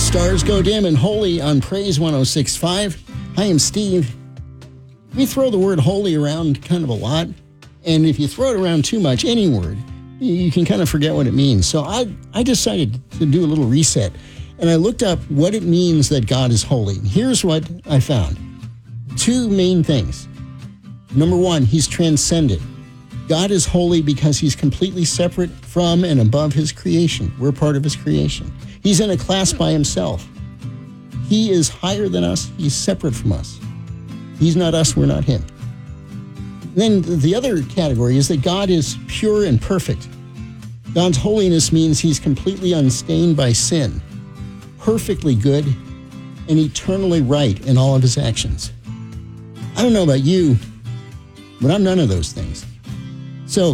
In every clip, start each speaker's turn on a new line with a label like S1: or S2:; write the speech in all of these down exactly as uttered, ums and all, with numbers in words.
S1: Stars go dim and holy on Praise one oh six point five. Hi, I'm Steve. We throw the word holy around kind of a lot, and if you throw it around too much, any word, you can kind of forget what it means. So I, I decided to do a little reset, and I looked up what it means that God is holy. Here's what I found. Two main things. Number one, he's transcendent. God is holy because he's completely separate from and above his creation. We're part of his creation. He's in a class by himself. He is higher than us. He's separate from us. He's not us. We're not him. Then the other category is that God is pure and perfect. God's holiness means he's completely unstained by sin, perfectly good, and eternally right in all of his actions. I don't know about you, but I'm none of those things. So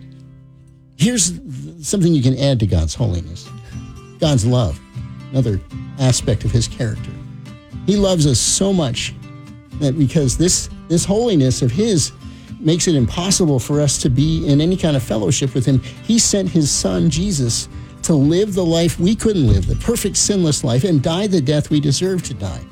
S1: here's something you can add to God's holiness. God's love, another aspect of his character. He loves us so much that because this, this holiness of his makes it impossible for us to be in any kind of fellowship with him, he sent his son, Jesus, to live the life we couldn't live, the perfect sinless life, and die the death we deserve to die.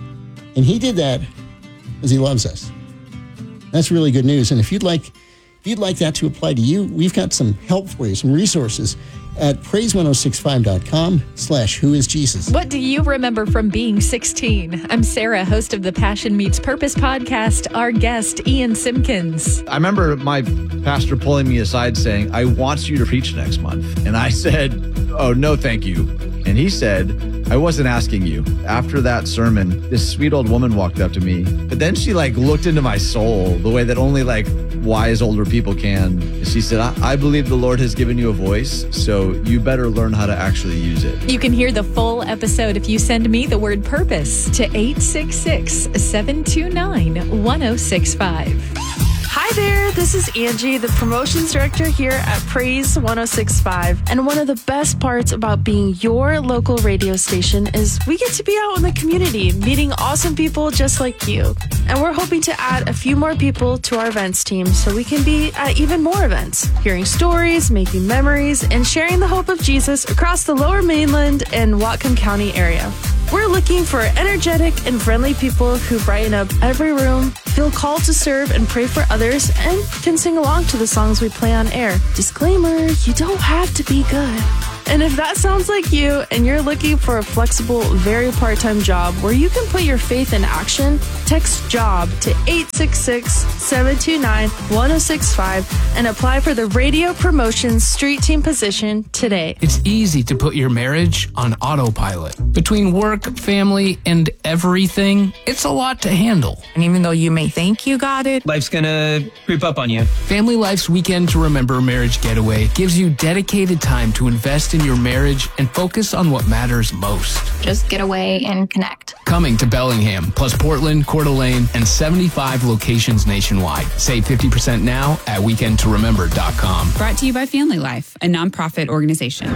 S1: And he did that because he loves us. That's really good news. And if you'd like If you'd like that to apply to you, we've got some help for you, some resources at praise ten sixty-five dot com slash who is Jesus.
S2: What do you remember from being sixteen? I'm Sarah, host of the Passion Meets Purpose podcast. Our guest, Ian Simpkins.
S3: I remember my pastor pulling me aside saying, I want you to preach next month. And I said, oh, no, thank you. And he said, I wasn't asking you. After that sermon, this sweet old woman walked up to me, but then she like looked into my soul the way that only like wise older people can. She said, I, I believe the Lord has given you a voice, so you better learn how to actually use it.
S2: You can hear the full episode if you send me the word purpose to eight six six, seven two nine, one oh six five.
S4: Hi there, this is Angie, the promotions director here at Praise ten sixty-five. And one of the best parts about being your local radio station is we get to be out in the community, meeting awesome people just like you. And we're hoping to add a few more people to our events team so we can be at even more events, hearing stories, making memories, and sharing the hope of Jesus across the Lower Mainland and Whatcom County area. We're looking for energetic and friendly people who brighten up every room, feel called to serve and pray for others, and can sing along to the songs we play on air. Disclaimer, you don't have to be good. And if that sounds like you and you're looking for a flexible, very part-time job where you can put your faith in action, text JOB to eight six six, seven two nine, one oh six five and apply for the radio promotions street team position today.
S5: It's easy to put your marriage on autopilot. Between work, family, and everything, it's a lot to handle.
S6: And even though you may think you got it,
S7: life's gonna creep up on you.
S5: Family Life's Weekend to Remember Marriage Getaway gives you dedicated time to invest in your marriage and focus on what matters most.
S8: Just get away and connect.
S5: Coming to Bellingham, plus Portland, Coeur d'Alene, and seventy-five locations nationwide. Save fifty percent now at weekend to remember dot com.
S9: Brought to you by Family Life, a nonprofit organization.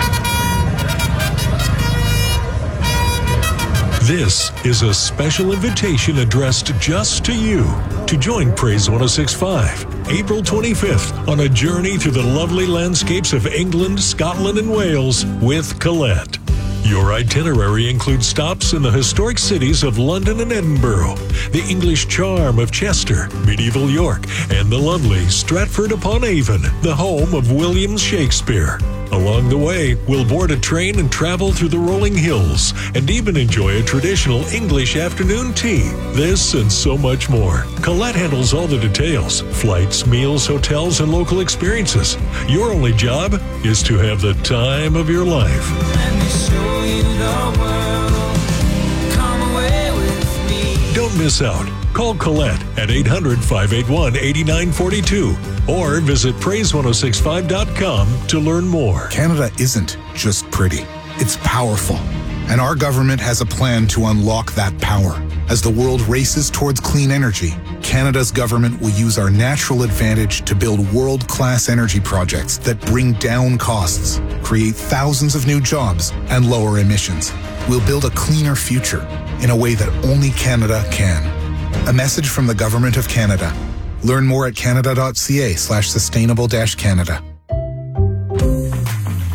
S10: This is a special invitation addressed just to you to join Praise ten sixty-five, April twenty-fifth, on a journey through the lovely landscapes of England, Scotland, and Wales with Colette. Your itinerary includes stops in the historic cities of London and Edinburgh, the English charm of Chester, medieval York, and the lovely Stratford-upon-Avon, the home of William Shakespeare. Along the way, we'll board a train and travel through the rolling hills, and even enjoy a traditional English afternoon tea. This and so much more. Colette handles all the details: flights, meals, hotels, and local experiences. Your only job is to have the time of your life.
S11: Let me show you the world. Come away with me.
S10: Don't miss out. Call Colette at eight hundred, five eight one, eight nine four two or visit praise ten sixty-five dot com to learn more.
S12: Canada isn't just pretty, it's powerful. And our government has a plan to unlock that power. As the world races towards clean energy, Canada's government will use our natural advantage to build world-class energy projects that bring down costs, create thousands of new jobs, and lower emissions. We'll build a cleaner future in a way that only Canada can. A message from the Government of Canada. Learn more at canada.ca slash sustainable dash Canada.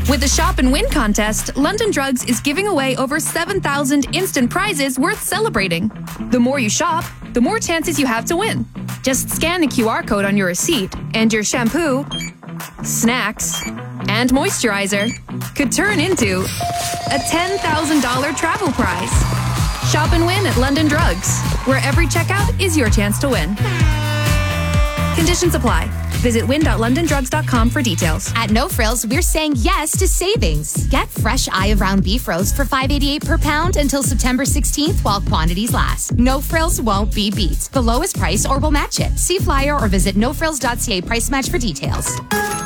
S13: With the Shop and Win contest, London Drugs is giving away over seven thousand instant prizes worth celebrating. The more you shop, the more chances you have to win. Just scan the Q R code on your receipt, and your shampoo, snacks, and moisturizer could turn into a ten thousand dollars travel prize. Shop and win at London Drugs, where every checkout is your chance to win. Conditions apply. Visit win dot london drugs dot com for details.
S14: At No Frills, we're saying yes to savings. Get fresh eye of round beef roast for five eighty-eight per pound until September sixteenth while quantities last. No Frills won't be beat. The lowest price or we'll match it. See flyer or visit no frills dot c a price match for details.